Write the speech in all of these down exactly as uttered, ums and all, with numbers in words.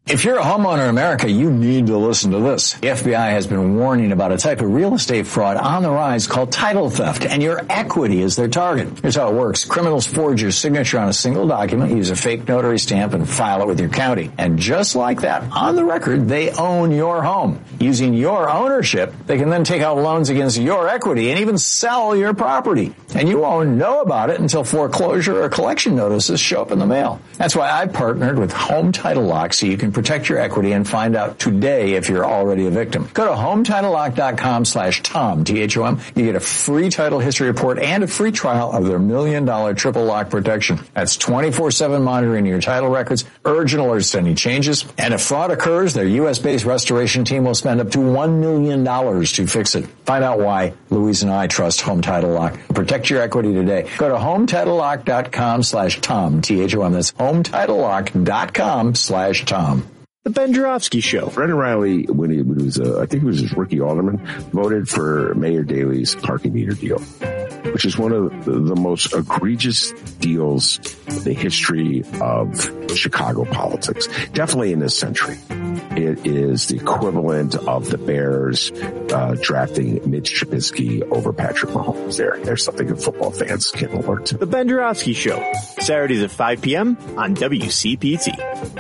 If you're a homeowner in America, you need to listen to this. The F B I has been warning about a type of real estate fraud on the rise called title theft, and your equity is their target. Here's how it works. Criminals forge your signature on a single document, use a fake notary stamp, and file it with your county. And just like that, on the record, they own your home. Using your ownership, they can then take out loans against your equity and even sell your property. And you won't know about it until foreclosure or collection notices show up in the mail. That's why I partnered with Home Title Lock so you can protect your equity and find out today if you're already a victim. Go to home title lock dot com slash Tom, T H O M. You get a free title history report and a free trial of their million dollar triple lock protection. That's twenty-four seven monitoring your title records, urgent alerts to any changes. And if fraud occurs, their U S based restoration team will spend up to one million dollars to fix it. Find out why Louise and I trust Home Title Lock. Protect your equity today. Go to home title lock dot com slash Tom, T H O M. That's home title lock dot com slash Tom. The Ben Joravsky Show. Brendan Riley, when he was, uh, I think he was his rookie alderman, voted for Mayor Daley's parking meter deal, which is one of the, the most egregious deals in the history of Chicago politics. Definitely in this century. It is the equivalent of the Bears uh, drafting Mitch Trubisky over Patrick Mahomes. There, there's something that football fans can alert to. The Ben Joravsky Show, Saturdays at five p.m. on W C P T.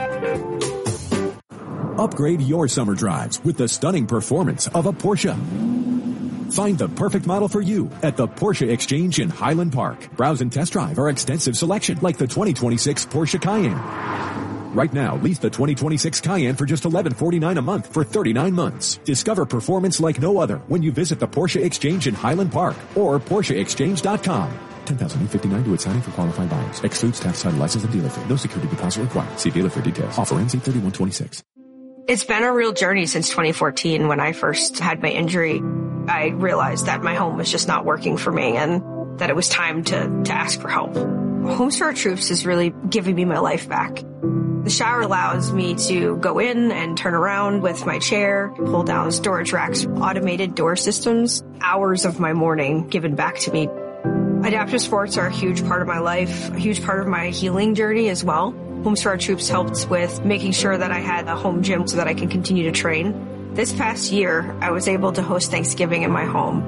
Upgrade your summer drives with the stunning performance of a Porsche. Find the perfect model for you at the Porsche Exchange in Highland Park. Browse and test drive our extensive selection like the twenty twenty-six Porsche Cayenne. Right now, lease the twenty twenty-six Cayenne for just eleven forty-nine a month for thirty-nine months. Discover performance like no other when you visit the Porsche Exchange in Highland Park or Porsche exchange dot com. ten thousand eight hundred fifty-nine to its signing for qualified buyers. Excludes tax, title, license, and dealer fee. No security deposit required. See dealer for details. Offer ends eight thirty-one twenty-six. It's been a real journey since twenty fourteen. When I first had my injury, I realized that my home was just not working for me and that it was time to, to ask for help. Homes for Our Troops is really giving me my life back. The shower allows me to go in and turn around with my chair, pull down storage racks, automated door systems, hours of my morning given back to me. Adaptive sports are a huge part of my life, a huge part of my healing journey as well. Homes for Our Troops helped with making sure that I had a home gym so that I can continue to train. This past year, I was able to host Thanksgiving in my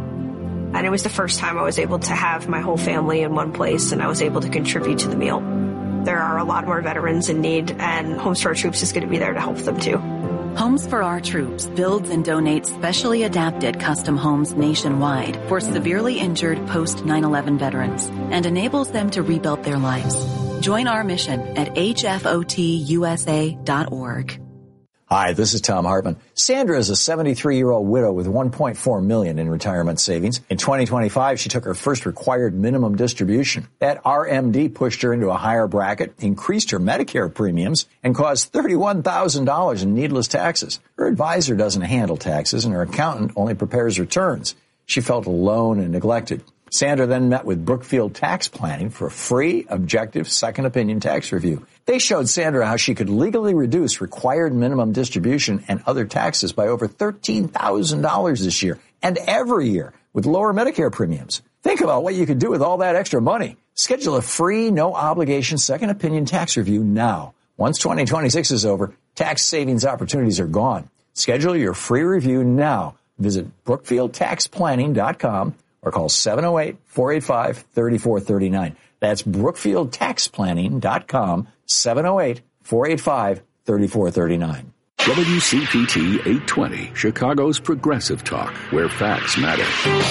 home. And it was the first time I was able to have my whole family in one place, and I was able to contribute to the meal. There are a lot more veterans in need, and Homes for Our Troops is going to be there to help them too. Homes for Our Troops builds and donates specially adapted custom homes nationwide for severely injured post nine eleven veterans and enables them to rebuild their lives. Join our mission at H F O T U S A dot org. Hi, this is Tom Hartman. Sandra is a seventy-three-year-old widow with one point four million dollars in retirement savings. In twenty twenty-five, she took her first required minimum distribution. That R M D pushed her into a higher bracket, increased her Medicare premiums, and caused thirty-one thousand dollars in needless taxes. Her advisor doesn't handle taxes, and her accountant only prepares returns. She felt alone and neglected. Sandra then met with Brookfield Tax Planning for a free, objective, second opinion tax review. They showed Sandra how she could legally reduce required minimum distribution and other taxes by over thirteen thousand dollars this year and every year with lower Medicare premiums. Think about what you could do with all that extra money. Schedule a free, no-obligation second opinion tax review now. Once twenty twenty-six is over, tax savings opportunities are gone. Schedule your free review now. Visit brookfield tax planning dot com. or call seven oh eight, four eight five, three four three nine. That's brookfield tax planning dot com, seven oh eight, four eight five, three four three nine. W C P T eight twenty, Chicago's progressive talk, where facts matter.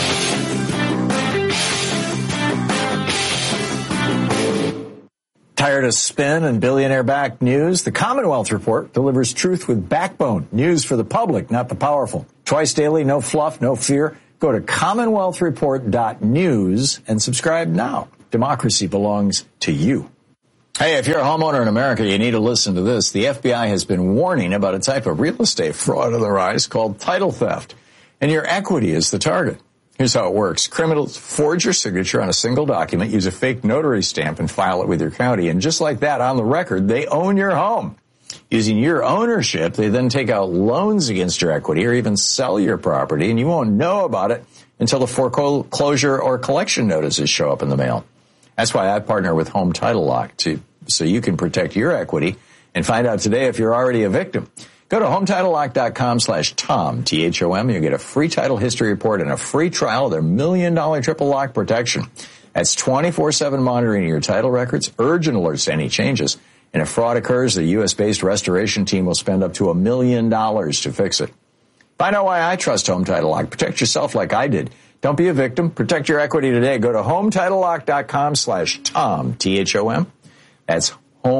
Tired of spin and billionaire-backed news? The Commonwealth Report delivers truth with backbone. News for the public, not the powerful. Twice daily, no fluff, no fear. Go to commonwealth report dot news and subscribe now. Democracy belongs to you. Hey, if you're a homeowner in America, you need to listen to this. The F B I has been warning about a type of real estate fraud on the rise called title theft. And your equity is the target. Here's how it works. Criminals forge your signature on a single document, use a fake notary stamp, and file it with your county. And just like that, on the record, they own your home. Using your ownership, they then take out loans against your equity or even sell your property, and you won't know about it until the foreclosure or collection notices show up in the mail. That's why I partner with Home Title Lock to, so you can protect your equity And find out today if you're already a victim. Go to HomeTitleLock.com slash Tom, T H O M. You'll get a free title history report and a free trial of their million dollar triple lock protection. That's twenty-four seven monitoring your title records, urgent alerts to any changes. And if fraud occurs, the U S-based restoration team will spend up to a million dollars to fix it. Find out why I trust Home Title Lock. Protect yourself like I did. Don't be a victim. Protect your equity today. Go to HomeTitleLock.com slash Tom, T H O M. That's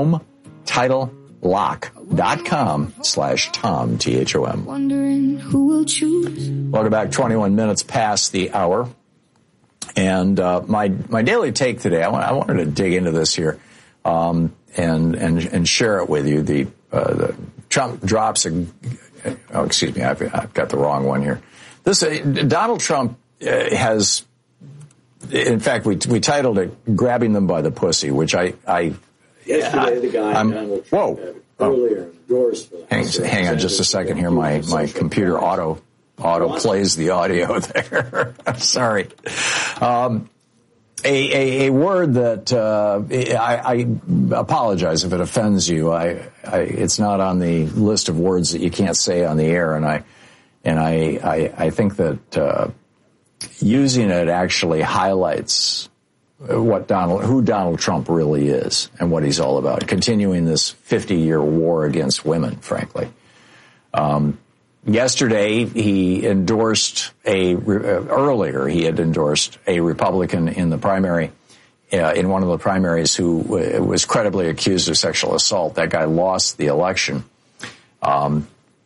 HomeTitleLock.com slash Tom, T H O M. Wondering who will choose. Welcome back. twenty-one minutes past the hour. And uh, my my daily take today, I, want, I wanted to dig into this here um, and, and and share it with you. The, uh, the Trump drops a... Oh, excuse me, I've, I've got the wrong one here. This uh, Donald Trump uh, has, in fact, we we titled it "Grabbing Them by the Pussy," which I, I yesterday I, the guy I'm, Donald Trump whoa, earlier endorsed for the hang, hang on just a second here. My my computer auto auto plays the audio there. Sorry. Um, A, a, a word that uh, I, I apologize if it offends you. I, I it's not on the list of words that you can't say on the air, and I and I I, I think that uh, using it actually highlights what Donald who Donald Trump really is and what he's all about. Continuing this fifty-year war against women, frankly. Um, Yesterday, he endorsed a, uh, earlier, he had endorsed a Republican in the primary, uh, in one of the primaries who w- was credibly accused of sexual assault. That guy lost the election. Um,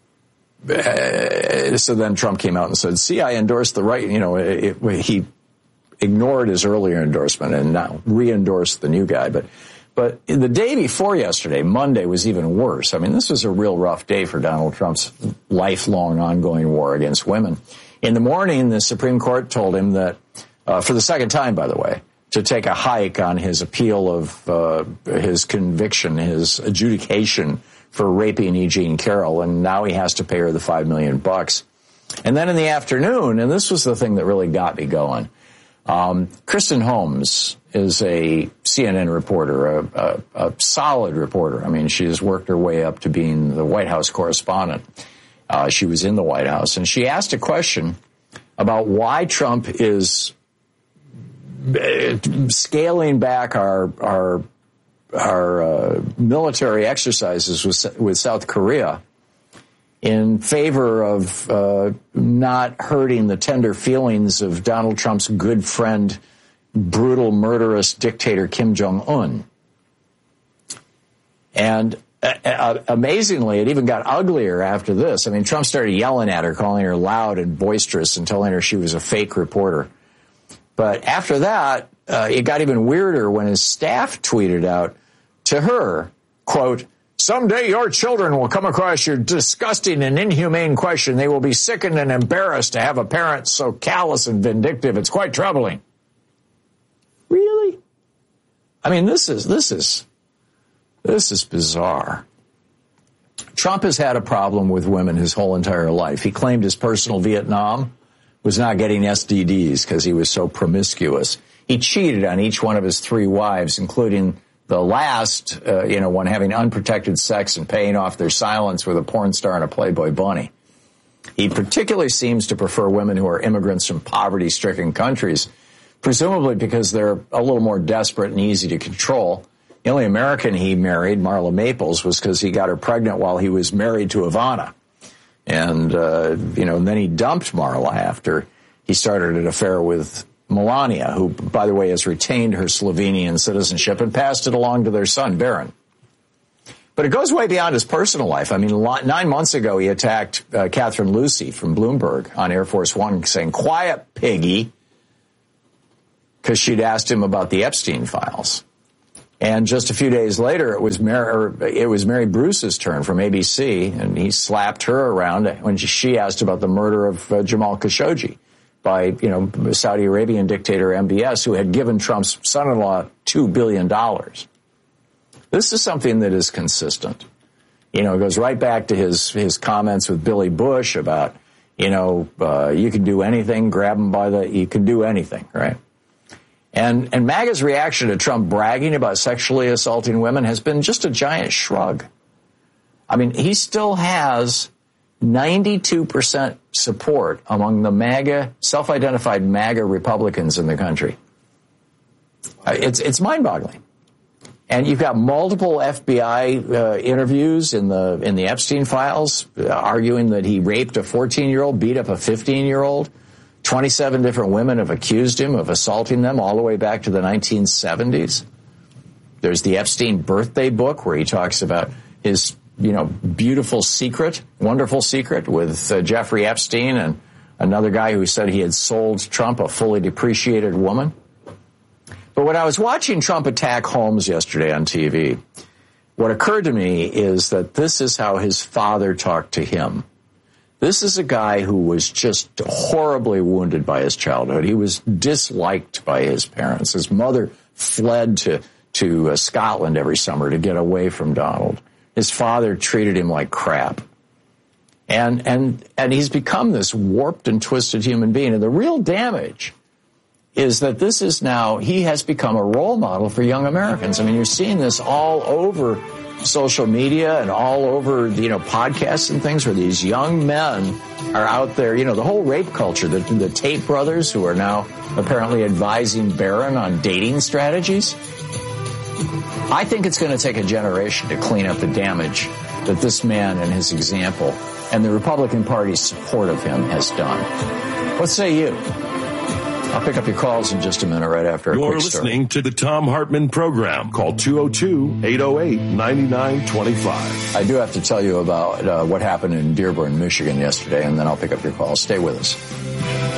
uh, so then Trump came out and said, see, I endorsed the right, you know, it, it, he ignored his earlier endorsement and now re-endorsed the new guy. But But the day before yesterday, Monday, was even worse. I mean, this was a real rough day for Donald Trump's lifelong ongoing war against women. In the morning, the Supreme Court told him that, uh, for the second time, by the way, to take a hike on his appeal of uh, his conviction, his adjudication for raping E. Jean Carroll, and now he has to pay her the five million bucks. And then in the afternoon, and this was the thing that really got me going, Um, Kristen Holmes is a C N N reporter, a, a, a solid reporter. I mean, she has worked her way up to being the White House correspondent. Uh, she was in the White House, and she asked a question about why Trump is scaling back our our our uh, military exercises with, with South Korea in favor of uh, not hurting the tender feelings of Donald Trump's good friend, brutal, murderous dictator Kim Jong-un. And uh, uh, amazingly, it even got uglier after this. I mean, Trump started yelling at her, calling her loud and boisterous and telling her she was a fake reporter. But after that, uh, it got even weirder when his staff tweeted out to her, quote, someday your children will come across your disgusting and inhumane question. They will be sickened and embarrassed to have a parent so callous and vindictive. It's quite troubling. Really? I mean, this is, this is, this is bizarre. Trump has had a problem with women his whole entire life. He claimed his personal Vietnam was not getting S T Ds because he was so promiscuous. He cheated on each one of his three wives, including the last, uh, you know, one having unprotected sex and paying off their silence with a porn star and a Playboy bunny. He particularly seems to prefer women who are immigrants from poverty-stricken countries, presumably because they're a little more desperate and easy to control. The only American he married, Marla Maples, was because he got her pregnant while he was married to Ivana. And, uh, you know, and then he dumped Marla after he started an affair with Melania, who, by the way, has retained her Slovenian citizenship and passed it along to their son, Barron. But it goes way beyond his personal life. I mean, nine months ago, he attacked uh, Catherine Lucy from Bloomberg on Air Force One, saying, quiet, piggy, because she'd asked him about the Epstein files. And just a few days later, it was Mary, it was Mary Bruce's turn from A B C, and he slapped her around when she asked about the murder of uh, Jamal Khashoggi by, you know, Saudi Arabian dictator M B S, who had given Trump's son-in-law two billion dollars. This is something that is consistent. You know, it goes right back to his, his comments with Billy Bush about, you know, uh, you can do anything, grab him by the, you can do anything, right? And, and MAGA's reaction to Trump bragging about sexually assaulting women has been just a giant shrug. I mean, he still has ninety-two percent support among the MAGA, self-identified MAGA Republicans in the country. It's, it's mind-boggling. And you've got multiple F B I uh, interviews in the in the Epstein files uh, arguing that he raped a fourteen-year-old, beat up a fifteen-year-old. twenty-seven different women have accused him of assaulting them all the way back to the nineteen seventies. There's the Epstein birthday book where he talks about his, you know, beautiful secret, wonderful secret with uh, Jeffrey Epstein and another guy who said he had sold Trump a fully depreciated woman. But when I was watching Trump attack Holmes yesterday on T V, what occurred to me is that this is how his father talked to him. This is a guy who was just horribly wounded by his childhood. He was disliked by his parents. His mother fled to, to uh, Scotland every summer to get away from Donald. His father treated him like crap. And, and, and he's become this warped and twisted human being. And the real damage is that this is now, he has become a role model for young Americans. I mean, you're seeing this all over social media and all over, you know, podcasts and things where these young men are out there, you know, the whole rape culture, the, the Tate brothers who are now apparently advising Barron on dating strategies. I think it's going to take a generation to clean up the damage that this man and his example and the Republican Party's support of him has done. What say you? I'll pick up your calls in just a minute right after a You're quick story. listening to the Thom Hartmann Program. Call two oh two, eight oh eight, nine nine two five. I do have to tell you about uh, what happened in Dearborn, Michigan yesterday, and then I'll pick up your calls. Stay with us.